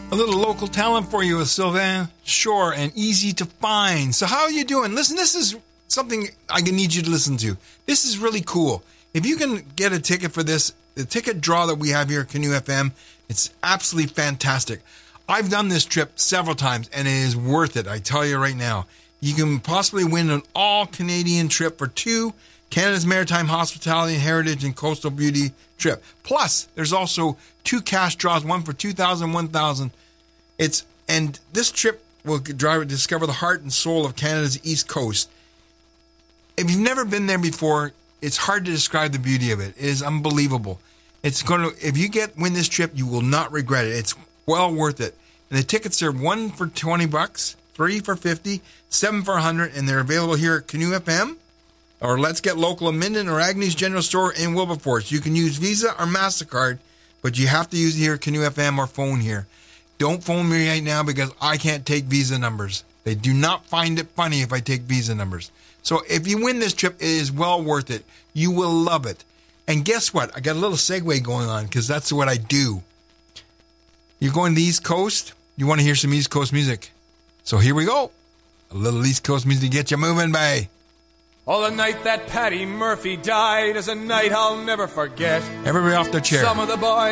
A little local talent for you with Sylvain Shore and Easy to Find. So how are you doing? Listen, this is something I need you to listen to. This is really cool. If you can get a ticket for this, the ticket draw that we have here at Canoe FM, it's absolutely fantastic. I've done this trip several times, and it is worth it. I tell you right now. You can possibly win an all-Canadian trip for two Canada's Maritime Hospitality and Heritage and Coastal Beauty trip. Plus, there's also two cash draws, one for $2,000, $1,000. And this trip will discover the heart and soul of Canada's East Coast. If you've never been there before, it's hard to describe the beauty of it. It is unbelievable. If you win this trip, you will not regret it. It's well worth it. And the tickets are one for $20, three for $50, seven for $100, and they're available here at Canoe FM or Let's Get Local in Minden or Agnes General Store in Wilberforce. You can use Visa or MasterCard, but you have to use it here at Canoe FM or phone here. Don't phone me right now because I can't take Visa numbers. They do not find it funny if I take Visa numbers. So if you win this trip, it is well worth it. You will love it. And guess what? I got a little segue going on because that's what I do. You're going to the East Coast? You want to hear some East Coast music. So here we go. A little East Coast music to get you moving, bae. Oh, the night that Patty Murphy died is a night I'll never forget. Everybody off their chair. Some of the boys